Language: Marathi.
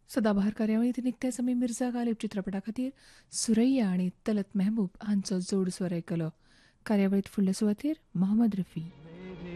सदाबहार कार्यावळींत निकतेच आमी मिर्झा गालिब चित्रपटा खातीर सुरैया आनी तलत मेहबूब हांचो जोड स्वर आयकलो. कार्यावळींत फुडले सुवातेर मोहम्मद रफी.